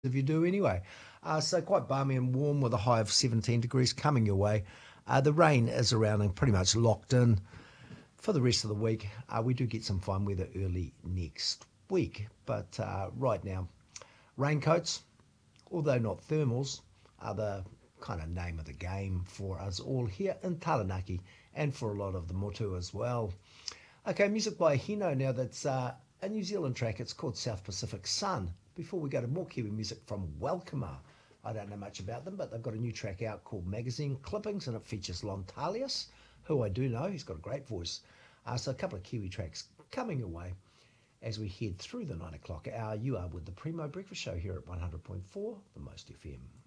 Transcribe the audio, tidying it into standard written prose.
if you do anyway. So quite balmy and warm with a high of 17 degrees coming your way. The rain is around and pretty much locked in for the rest of the week. We do get some fine weather early next week, but right now, raincoats, although not thermals, are the kind of name of the game for us all here in Taranaki and for a lot of the motu as well. Okay, music by Hino now. That's a New Zealand track. It's called South Pacific Sun. Before we go to more Kiwi music from Welcomer, I don't know much about them, but they've got a new track out called Magazine Clippings, and it features Lontalius, who I do know. He's got a great voice. So a couple of Kiwi tracks coming away as we head through the 9 o'clock hour. You are with the Primo Breakfast Show here at 100.4, the Most FM.